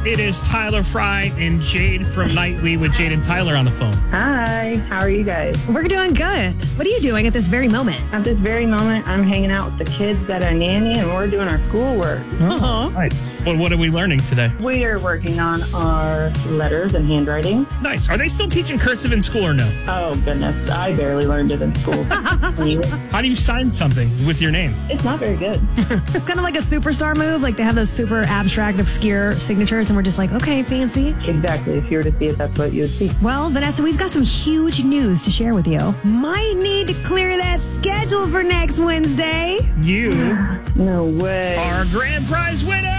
It is Tyler Fry and Jade from Nightly with Jade and Tyler on the phone. Hi, how are you guys? We're doing good. What are you doing at this very moment? At this very moment, I'm hanging out with the kids that I nanny and we're doing our schoolwork. Oh, nice. Well, what are we learning today? We are working on our letters and handwriting. Nice. Are they still teaching cursive in school or no? Oh, goodness. I barely learned it in school. How do you sign something with your name? It's not very good. It's kind of like a superstar move. Like they have those super abstract, obscure signatures, and we're just like, okay, fancy. Exactly. If you were to see it, that's what you would see. Well, Vanessa, we've got some huge news to share with you. Might need to clear that schedule for next Wednesday. You No way. are grand prize winner!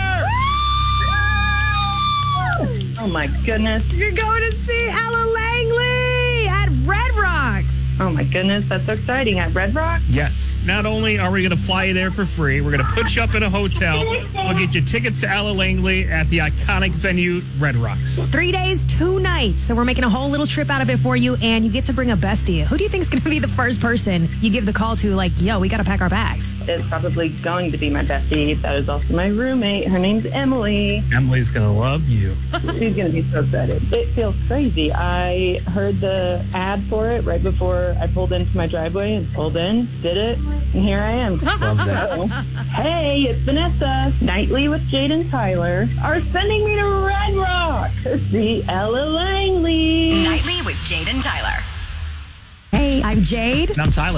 Oh, my goodness. You're going to see Ella Langley at Red Rocks. Oh, my goodness. That's so exciting. At Red Rock? Yes. Not only are we going to fly you there for free, we're going to put you up in a hotel. We'll get you tickets to Ella Langley at the iconic venue, Red Rocks. 3 days, 2 nights. So we're making a whole little trip out of it for you, and you get to bring a bestie. Who do you think is going to be the first person you give the call to, like, yo, we got to pack our bags? It's probably going to be my bestie. That is also my roommate. Her name's Emily. Emily's going to love you. She's going to be so excited. It feels crazy. I heard the ad for it right before I pulled into my driveway and pulled in, did it, and here I am. Love that. So, hey, it's Vanessa. Nightly with Jade and Tyler are sending me to Red Rock to see Ella Langley. Nightly with Jade and Tyler. Hey, I'm Jade. And I'm Tyler.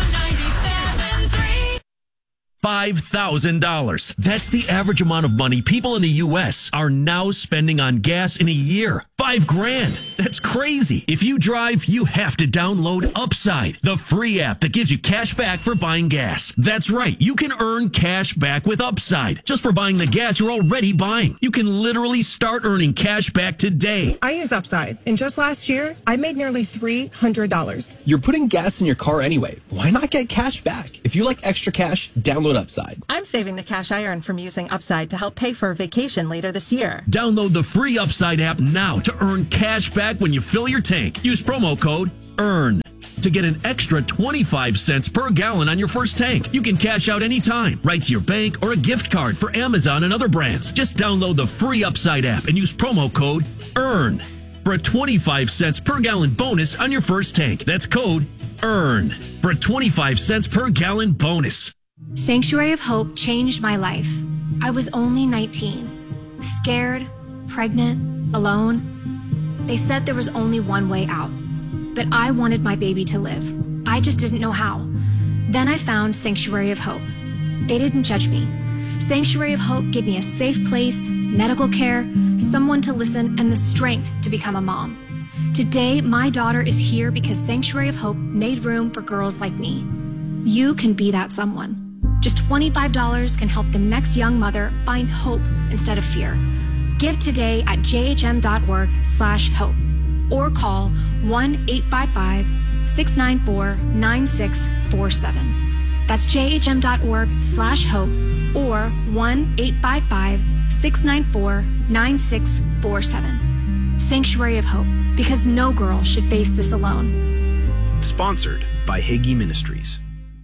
$5,000. That's the average amount of money people in the U.S. are now spending on gas in a year. $5,000. That's crazy. If you drive, you have to download Upside, the free app that gives you cash back for buying gas. That's right. You can earn cash back with Upside just for buying the gas you're already buying. You can literally start earning cash back today. I use Upside, and just last year, I made nearly $300. You're putting gas in your car anyway. Why not get cash back? If you like extra cash, download Upside. I'm saving the cash I earn from using Upside to help pay for a vacation later this year. Download the free Upside app now to earn cash back when you fill your tank. Use promo code EARN to get an extra 25 cents per gallon on your first tank. You can cash out anytime, right to your bank or a gift card for Amazon and other brands. Just download the free Upside app and use promo code EARN for a 25 cents per gallon bonus on your first tank. That's code EARN for a 25 cents per gallon bonus. Sanctuary of Hope changed my life. I was only 19, scared, pregnant, alone. They said there was only one way out, but I wanted my baby to live. I just didn't know how. Then I found Sanctuary of Hope. They didn't judge me. Sanctuary of Hope gave me a safe place, medical care, someone to listen, and the strength to become a mom. Today, my daughter is here because Sanctuary of Hope made room for girls like me. You can be that someone. Just $25 can help the next young mother find hope instead of fear. Give today at jhm.org/hope or call 1-855-694-9647. That's jhm.org/hope or 1-855-694-9647. Sanctuary of Hope, because no girl should face this alone. Sponsored by Hagee Ministries.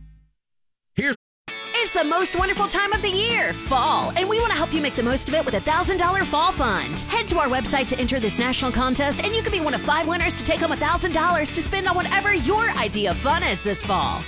It's the most wonderful time of the year, fall, and we want to help you make the most of it with a $1,000 fall fund. Head to our website to enter this national contest, and you can be one of 5 winners to take home $1,000 to spend on whatever your idea of fun is this fall.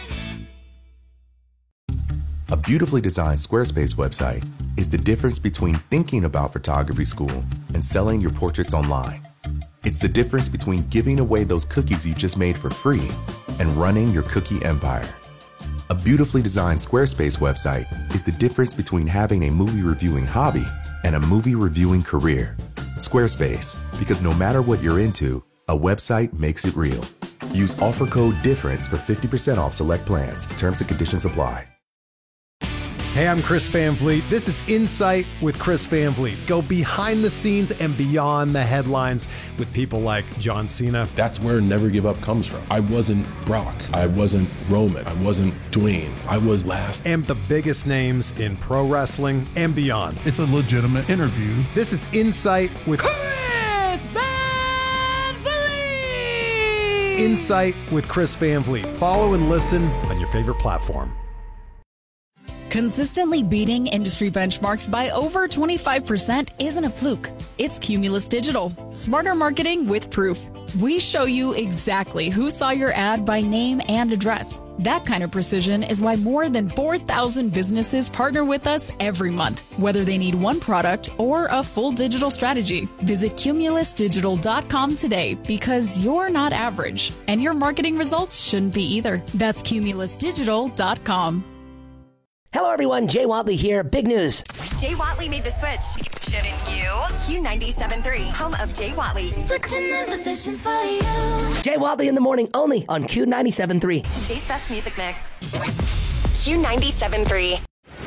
A beautifully designed Squarespace website is the difference between thinking about photography school and selling your portraits online. It's the difference between giving away those cookies you just made for free and running your cookie empire. A beautifully designed Squarespace website is the difference between having a movie reviewing hobby and a movie reviewing career. Squarespace, because no matter what you're into, a website makes it real. Use offer code DIFFERENCE for 50% off select plans. Terms and conditions apply. Hey, I'm Chris Van Vliet. This is Insight with Chris Van Vliet. Go behind the scenes and beyond the headlines with people like John Cena. That's where Never Give Up comes from. I wasn't Brock. I wasn't Roman. I wasn't Dwayne. I was last. And the biggest names in pro wrestling and beyond. It's a legitimate interview. This is Insight with Chris Van Vliet. Insight with Chris Van Vliet. Follow and listen on your favorite platform. Consistently beating industry benchmarks by over 25% isn't a fluke. It's Cumulus Digital. Smarter marketing with proof. We show you exactly who saw your ad by name and address. That kind of precision is why more than 4,000 businesses partner with us every month, whether they need one product or a full digital strategy. Visit cumulusdigital.com today because you're not average, and your marketing results shouldn't be either. That's cumulusdigital.com. Hello, everyone. Jay Watley here. Big news. Jay Watley made the switch. Shouldn't you? Q97.3, home of Jay Watley. Switching the positions for you. Jay Watley in the morning, only on Q97.3. Today's best music mix. Q97.3.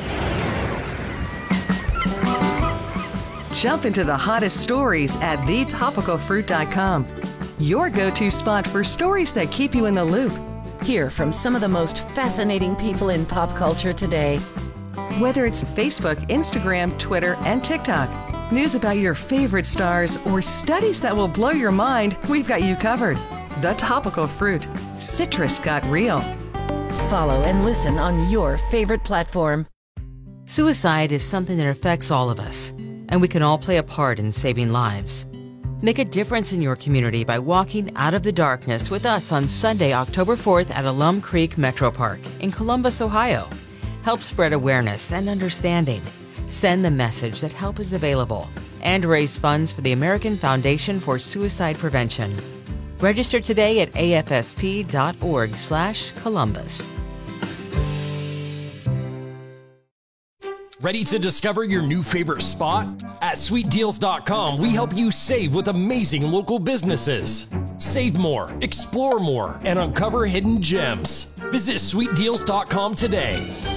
Jump into the hottest stories at thetopicalfruit.com. Your go-to spot for stories that keep you in the loop. Hear from some of the most fascinating people in pop culture today. Whether it's Facebook, Instagram, Twitter, and TikTok, news about your favorite stars, or studies that will blow your mind, we've got you covered. The Topical Fruit. Citrus got real. Follow and listen on your favorite platform. Suicide is something that affects all of us, and we can all play a part in saving lives. Make a difference in your community by walking out of the darkness with us on Sunday, October 4th at Alum Creek Metro Park in Columbus, Ohio. Help spread awareness and understanding. Send the message that help is available and raise funds for the American Foundation for Suicide Prevention. Register today at afsp.org/Columbus. Ready to discover your new favorite spot? At sweetdeals.com, we help you save with amazing local businesses. Save more, explore more, and uncover hidden gems. Visit sweetdeals.com today.